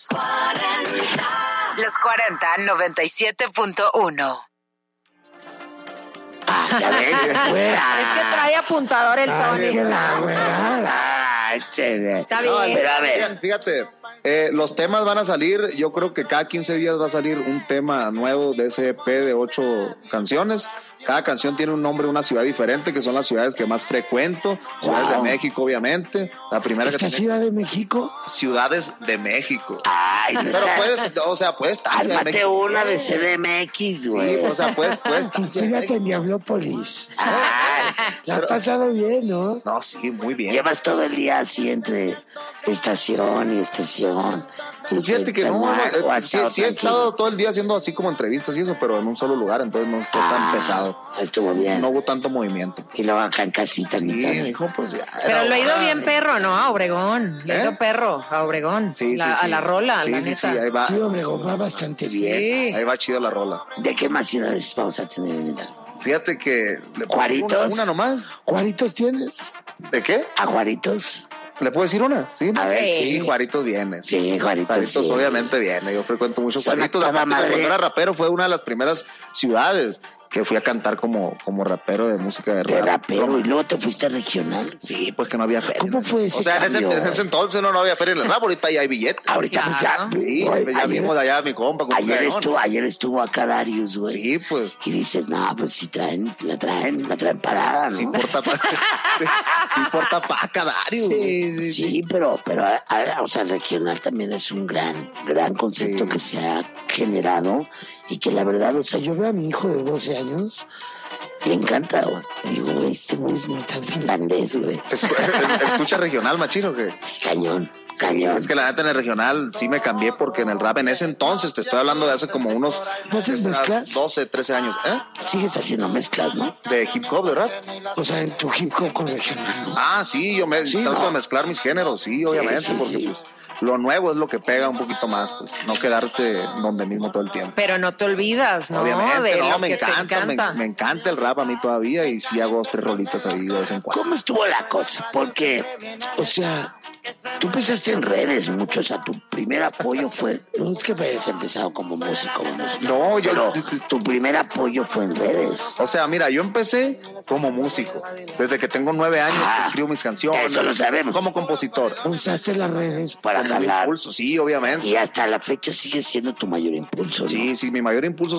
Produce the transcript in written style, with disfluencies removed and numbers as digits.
Los 40 97.1. Ya ves, güera. Es que trae apuntador el Tony. Es que la güera. Está bien. No, pero a ver. Fíjate, los temas van a salir, yo creo que cada 15 días va a salir un tema nuevo de ese EP de 8 canciones. Cada canción tiene un nombre, una ciudad diferente, que son las ciudades que más frecuento. Ciudades de México, obviamente. La primera ¿Esta que tiene... Ciudad de México? Ciudades de México. Ay, no Pero está... puedes estar. Ármate una de CDMX, güey. Sí, o sea, puedes Fíjate en Diablópolis. La has pasado bien, ¿no? No, sí, muy bien. Llevas todo el día así entre estación y estación. Pues fíjate que no, sí he estado todo el día haciendo así como entrevistas y eso, pero en un solo lugar, entonces no fue tan pesado. Estuvo bien. No hubo tanto movimiento. Y luego acá en casita. Sí, dijo, pues ya. Pero lo ha ido bien perro, ¿no? A Obregón. Le ha ido perro a Obregón. Sí, A la rola, sí, la sí, neta. sí, ahí va. Sí, Obregón va bastante bien. Ahí va chido la rola. ¿De qué más ciudades vamos a tener en el álbum? Fíjate que... ¿Juaritos? Una nomás. ¿Juaritos tienes? ¿De qué? ¿A Juaritos? ¿Le puedo decir una? Sí. A ver, sí. Juaritos viene. Sí, Juaritos sí. Obviamente viene. Yo frecuento mucho Suena Juaritos. toda madre. Cuando era rapero fue una de las primeras ciudades que fui a cantar como rapero de música de rap. De rapero, y luego te fuiste a regional. Sí, pues que no había feria. ¿Cómo fue ese O sea, en ese entonces no había feria en el rap, ahorita ya hay billetes. Ahorita pues ya. Sí, ya vimos allá a mi compa. Ayer estuvo acá Darius, güey. Sí, pues. Y dices, no, pues si la traen parada, ¿no? Sí importa paca, Darius. Sí, pero o sea, regional también es un gran concepto que se ha generado y que la verdad, o sea, yo veo a mi hijo de 12 años, le encanta, güey. Y digo, güey, este güey es mitad finlandés, güey. ¿Escucha regional, machino? ¿Qué? Sí, cañón. Es que la neta en el regional sí me cambié porque en el rap en ese entonces, te estoy hablando de hace como unos... ¿No haces mezclas? 12, 13 años. Sigues haciendo mezclas, ¿no? ¿De hip hop, de rap? O sea, en tu hip hop con regional, ¿no? Ah, sí, yo trato de mezclar mis géneros, sí, obviamente, porque pues lo nuevo es lo que pega un poquito más, pues no quedarte donde mismo todo el tiempo. Pero no te olvidas, ¿no? Obviamente, de lo me que encanta, te encanta. me encanta el rap a mí todavía y sí hago 3 rolitas ahí de vez en cuando. ¿Cómo estuvo la cosa? Porque, o sea, tú empezaste en redes mucho, o sea, tu primer apoyo fue, no es que hayas empezado como músico. No, pero tu primer apoyo fue en redes. O sea, mira, yo empecé como músico. Desde que tengo 9 años escribo mis canciones. Eso lo sabemos. Como compositor. Usaste las redes para jalar. Impulso, sí, obviamente. Y hasta la fecha sigue siendo tu mayor impulso, ¿no? Sí, mi mayor impulso